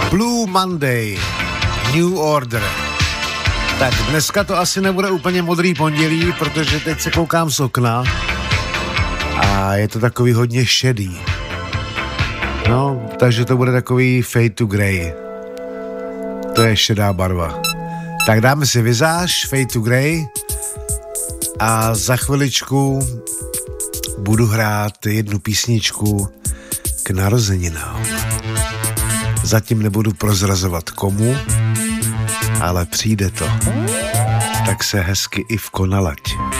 Blue Monday, New Order. Tak dneska to asi nebude úplně modrý pondělí, protože teď se koukám z okna a je to takový hodně šedý. No, takže to bude takový fade to grey. To je šedá barva. Tak dáme si vizáž, fade to grey a za chviličku budu hrát jednu písničku k narozeninám. Zatím nebudu prozrazovat komu, ale přijde to. Tak se hezky i vko nalaď.